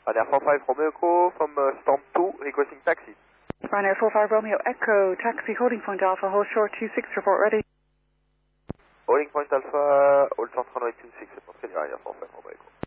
Ryanair 45 Romeo Echo from Storm 2, requesting taxi. Ryanair 45 Romeo Echo, taxi holding point Alpha, hold short 26, report ready. Holding point Alpha, hold short runway 26, c'est pour Ryanair 45 Romeo Echo.